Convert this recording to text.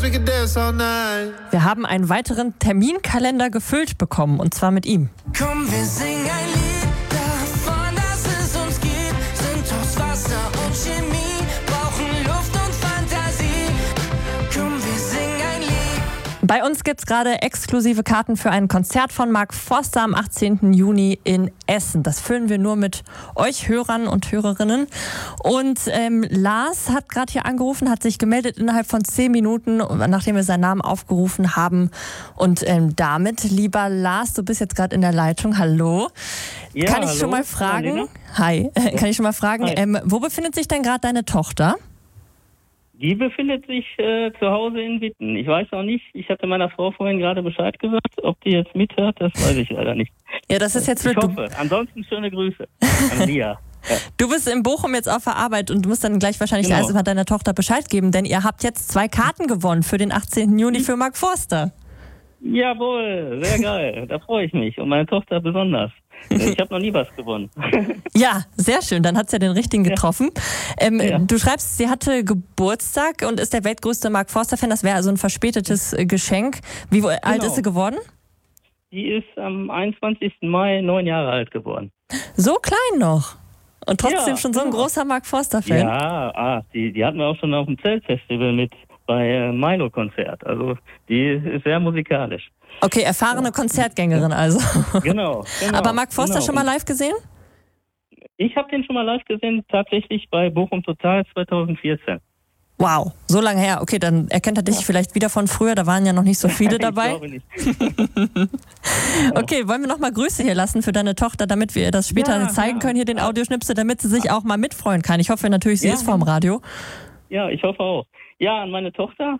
Wir haben einen weiteren Terminkalender gefüllt bekommen, und zwar mit ihm. Komm, wir singen ein Lied davon, dass es uns gibt. Sind aus Wasser und Chemie, brauchen Luft und Fantasie. Komm, wir singen ein Lied. Bei uns gibt es gerade exklusive Karten für ein Konzert von Mark Forster am 18. Juni in Essen. Das füllen wir nur mit euch Hörern und Hörerinnen. Und Lars hat gerade hier angerufen, hat sich gemeldet innerhalb von 10 Minuten, nachdem wir seinen Namen aufgerufen haben. Und damit, lieber Lars, du bist jetzt gerade in der Leitung. Hallo. Ja, kann ich hallo. schon mal fragen? Hi. Kann ich schon mal fragen, Hi. wo befindet sich denn gerade deine Tochter? Die befindet sich zu Hause in Witten. Ich weiß auch nicht, ich hatte meiner Frau vorhin gerade Bescheid gesagt, ob die jetzt mithört, das weiß ich leider nicht. Ja, das ist jetzt Ich blöd. hoffe. Ansonsten schöne Grüße an Lia. Ja. Du bist in Bochum jetzt auf der Arbeit und du musst dann gleich wahrscheinlich Genau. erst mal deiner Tochter Bescheid geben, denn ihr habt jetzt 2 Karten gewonnen für den 18. Juni für Mark Forster. Jawohl, sehr geil. Da freue ich mich. Und meine Tochter besonders. Ich habe noch nie was gewonnen. Ja, sehr schön. Dann hat sie ja den richtigen getroffen. Ja. Du schreibst, sie hatte Geburtstag und ist der weltgrößte Mark Forster-Fan. Das wäre also ein verspätetes Geschenk. Wie alt ist sie geworden? Die ist am 21. Mai 9 Jahre alt geworden. So klein noch. Und trotzdem Ja, schon so ein genau. großer Mark Forster-Fan. Ja, die hatten wir auch schon auf dem Zeltfestival mit bei Milo-Konzert. Also die ist sehr musikalisch. Okay, erfahrene Konzertgängerin also. Genau. Aber Mark Forster genau. schon mal live gesehen? Ich habe den schon mal live gesehen, tatsächlich bei Bochum Total 2014. Wow, so lange her. Okay, dann erkennt er dich vielleicht wieder von früher. Da waren ja noch nicht so viele dabei. Ich glaube nicht. Okay, wollen wir noch mal Grüße hier lassen für deine Tochter, damit wir ihr das später zeigen können, hier den Audioschnipsel, damit sie sich auch mal mitfreuen kann. Ich hoffe natürlich, sie ist vorm Radio. Ja, ich hoffe auch. Ja, an meine Tochter,